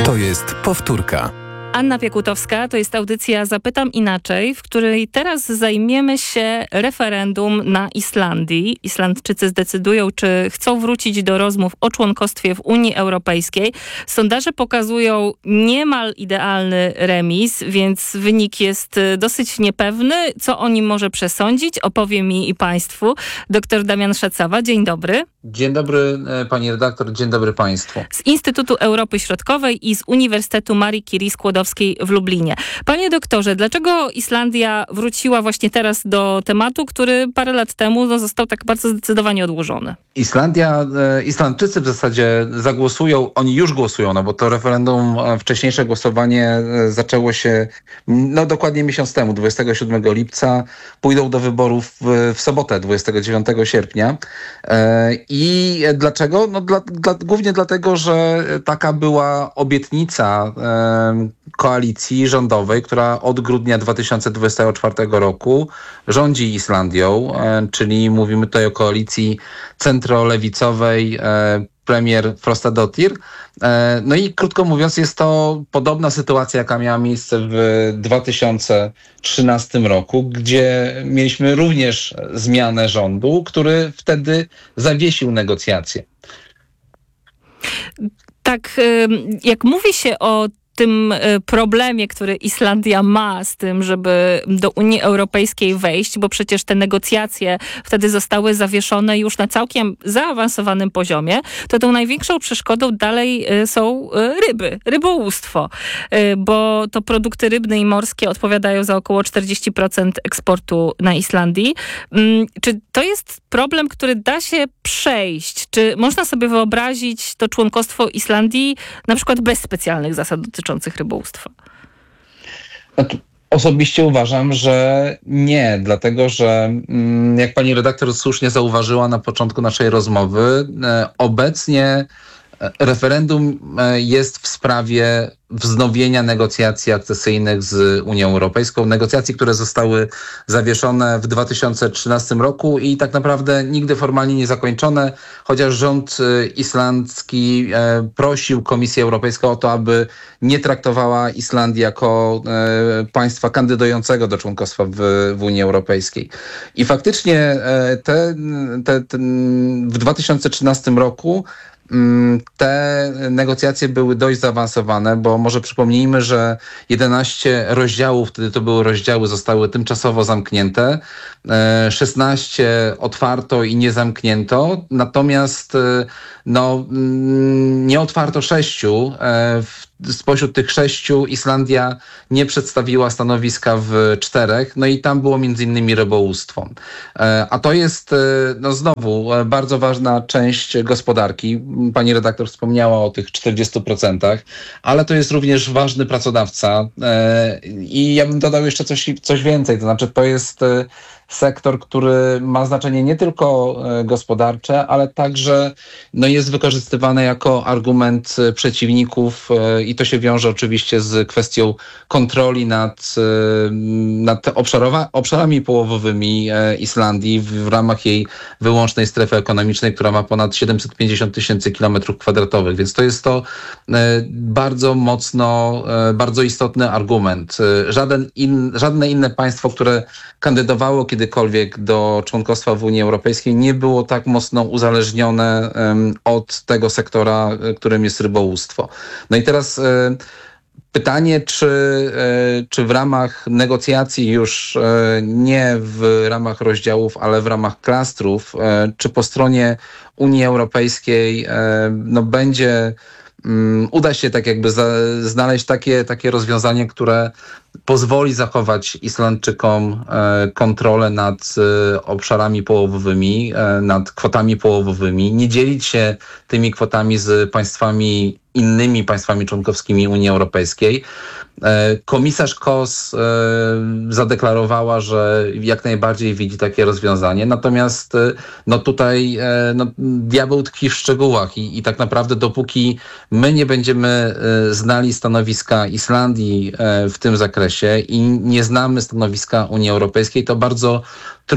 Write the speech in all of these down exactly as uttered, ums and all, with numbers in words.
To jest powtórka. Anna Piekutowska, to jest audycja Zapytam Inaczej, w której teraz zajmiemy się referendum na Islandii. Islandczycy zdecydują, czy chcą wrócić do rozmów o członkostwie w Unii Europejskiej. Sondaże pokazują niemal idealny remis, więc wynik jest dosyć niepewny. Co o nim może przesądzić, opowie mi i Państwu dr Damian Szacawa. Dzień dobry. Dzień dobry pani redaktor, dzień dobry państwu. Z Instytutu Europy Środkowej i z Uniwersytetu Marii Curie Skłodowskiej w Lublinie. Panie doktorze, dlaczego Islandia wróciła właśnie teraz do tematu, który parę lat temu no, został tak bardzo zdecydowanie odłożony? Islandia, Islandczycy w zasadzie zagłosują, oni już głosują, no bo to referendum, wcześniejsze głosowanie zaczęło się no dokładnie miesiąc temu, dwudziestego siódmego lipca. Pójdą do wyborów w, w sobotę, dwudziestego dziewiątego sierpnia. I dlaczego? No dla, dla, głównie dlatego, że taka była obietnica e, koalicji rządowej, która od grudnia dwa tysiące dwudziestego czwartego roku rządzi Islandią, e, czyli mówimy tutaj o koalicji centrolewicowej, e, premier Frostadottir. E, no i krótko mówiąc jest to podobna sytuacja, jaka miała miejsce w dwa tysiące trzynastym roku, gdzie mieliśmy również zmianę rządu, który wtedy zawiesił negocjacje. Tak, jak mówi się o tym problemie, który Islandia ma z tym, żeby do Unii Europejskiej wejść, bo przecież te negocjacje wtedy zostały zawieszone już na całkiem zaawansowanym poziomie, to tą największą przeszkodą dalej są ryby, rybołówstwo, bo to produkty rybne i morskie odpowiadają za około czterdzieści procent eksportu na Islandii. Czy to jest problem, który da się przejść? Czy można sobie wyobrazić to członkostwo Islandii na przykład bez specjalnych zasad dotyczących rybołówstwa? Osobiście uważam, że nie, dlatego że jak pani redaktor słusznie zauważyła na początku naszej rozmowy, obecnie referendum jest w sprawie wznowienia negocjacji akcesyjnych z Unią Europejską. Negocjacji, które zostały zawieszone w dwa tysiące trzynastym roku i tak naprawdę nigdy formalnie nie zakończone, chociaż rząd islandzki prosił Komisję Europejską o to, aby nie traktowała Islandii jako państwa kandydującego do członkostwa w, w Unii Europejskiej. I faktycznie te, te, te, w dwa tysiące trzynastym roku te negocjacje były dość zaawansowane, bo może przypomnijmy, że jedenaście rozdziałów, wtedy to były rozdziały, zostały tymczasowo zamknięte, szesnaście otwarto i nie zamknięto, natomiast no, nie otwarto sześciu. Spośród tych sześciu Islandia nie przedstawiła stanowiska w czterech, no i tam było między innymi rybołówstwo. A to jest no znowu bardzo ważna część gospodarki. Pani redaktor wspomniała o tych czterdziestu procentach, ale to jest również ważny pracodawca i ja bym dodał jeszcze coś, coś więcej, to znaczy to jest sektor, który ma znaczenie nie tylko gospodarcze, ale także no, jest wykorzystywany jako argument przeciwników i to się wiąże oczywiście z kwestią kontroli nad, nad obszarowa, obszarami połowowymi Islandii w, w ramach jej wyłącznej strefy ekonomicznej, która ma ponad siedemset pięćdziesiąt tysięcy kilometrów kwadratowych, więc to jest to bardzo mocno, bardzo istotny argument. Żaden in, żadne inne państwo, które kandydowało kiedykolwiek do członkostwa w Unii Europejskiej, nie było tak mocno uzależnione um, od tego sektora, którym jest rybołówstwo. No i teraz e, pytanie, czy, e, czy w ramach negocjacji już e, nie w ramach rozdziałów, ale w ramach klastrów, e, czy po stronie Unii Europejskiej e, no, będzie um, uda się tak jakby za, znaleźć takie, takie rozwiązanie, które pozwoli zachować Islandczykom e, kontrolę nad e, obszarami połowowymi, e, nad kwotami połowowymi, nie dzielić się tymi kwotami z państwami innymi państwami członkowskimi Unii Europejskiej. E, komisarz Kos e, zadeklarowała, że jak najbardziej widzi takie rozwiązanie, natomiast e, no tutaj e, no, diabeł tkwi w szczegółach i, i tak naprawdę dopóki my nie będziemy e, znali stanowiska Islandii e, w tym zakresie, i nie znamy stanowiska Unii Europejskiej, to bardzo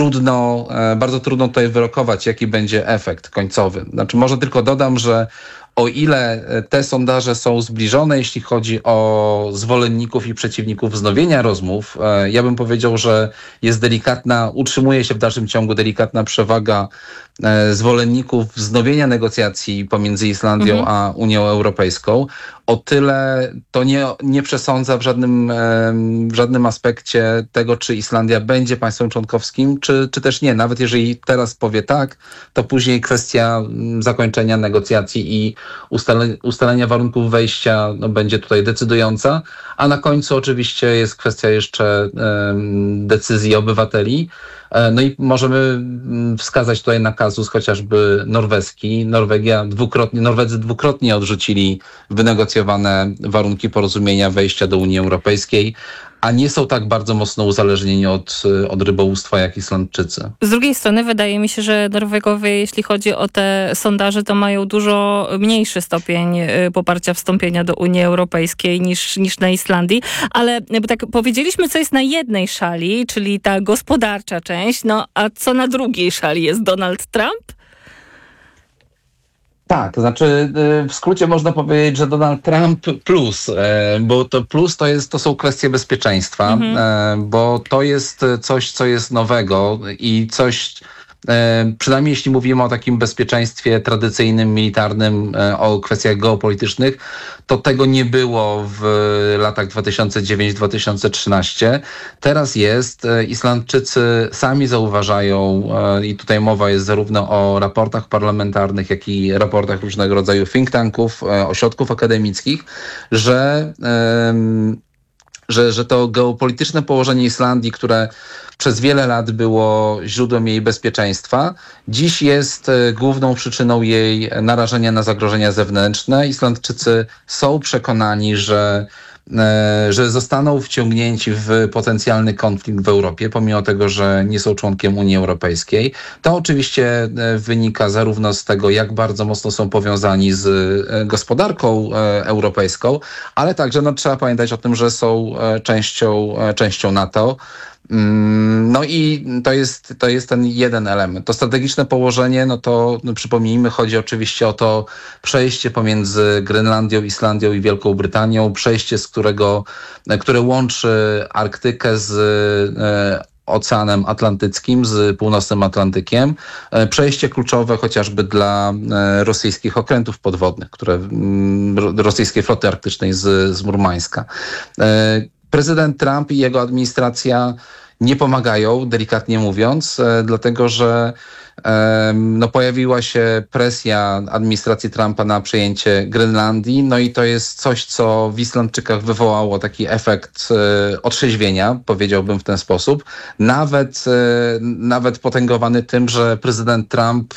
trudno, bardzo trudno tutaj wyrokować, jaki będzie efekt końcowy. Znaczy, może tylko dodam, że o ile te sondaże są zbliżone, jeśli chodzi o zwolenników i przeciwników wznowienia rozmów, ja bym powiedział, że jest delikatna, utrzymuje się w dalszym ciągu delikatna przewaga zwolenników wznowienia negocjacji pomiędzy Islandią mhm. a Unią Europejską. O tyle to nie, nie przesądza w żadnym, w żadnym aspekcie tego, czy Islandia będzie państwem członkowskim, czy, czy też nie. Nawet jeżeli teraz powie tak, to później kwestia zakończenia negocjacji i ustalenia, ustalenia warunków wejścia no, będzie tutaj decydująca, a na końcu oczywiście jest kwestia jeszcze um, decyzji obywateli. No i możemy wskazać tutaj na kazus chociażby norweski. Norwegia dwukrotnie, Norwedzy dwukrotnie odrzucili wynegocjowane warunki porozumienia wejścia do Unii Europejskiej, a nie są tak bardzo mocno uzależnieni od, od rybołówstwa jak Islandczycy. Z drugiej strony wydaje mi się, że Norwegowie, jeśli chodzi o te sondaże, to mają dużo mniejszy stopień poparcia wstąpienia do Unii Europejskiej niż, niż na Islandii. Ale bo tak powiedzieliśmy, co jest na jednej szali, czyli ta gospodarcza część, no a co na drugiej szali jest Donald Trump? Tak, to znaczy w skrócie można powiedzieć, że Donald Trump plus, bo to plus to, jest, to są kwestie bezpieczeństwa, mhm. bo to jest coś, co jest nowego i coś, przynajmniej jeśli mówimy o takim bezpieczeństwie tradycyjnym, militarnym, o kwestiach geopolitycznych, to tego nie było w latach dwa tysiące dziewiąty do dwa tysiące trzynastego. Teraz jest. Islandczycy sami zauważają, i tutaj mowa jest zarówno o raportach parlamentarnych, jak i raportach różnego rodzaju think tanków, ośrodków akademickich, że Że, że to geopolityczne położenie Islandii, które przez wiele lat było źródłem jej bezpieczeństwa, dziś jest główną przyczyną jej narażenia na zagrożenia zewnętrzne. Islandczycy są przekonani, że że zostaną wciągnięci w potencjalny konflikt w Europie, pomimo tego, że nie są członkiem Unii Europejskiej. To oczywiście wynika zarówno z tego, jak bardzo mocno są powiązani z gospodarką europejską, ale także no, trzeba pamiętać o tym, że są częścią, częścią NATO. No i to jest, to jest ten jeden element. To strategiczne położenie, no to no przypomnijmy, chodzi oczywiście o to przejście pomiędzy Grenlandią, Islandią i Wielką Brytanią, przejście, z którego, które łączy Arktykę z e, Oceanem Atlantyckim, z Północnym Atlantykiem. E, przejście kluczowe chociażby dla e, rosyjskich okrętów podwodnych, które m, rosyjskiej floty arktycznej z, z Murmańska. E, Prezydent Trump i jego administracja nie pomagają, delikatnie mówiąc, dlatego że no, pojawiła się presja administracji Trumpa na przejęcie Grenlandii, no i to jest coś, co w Islandczykach wywołało taki efekt otrzeźwienia, powiedziałbym w ten sposób, nawet, nawet potęgowany tym, że prezydent Trump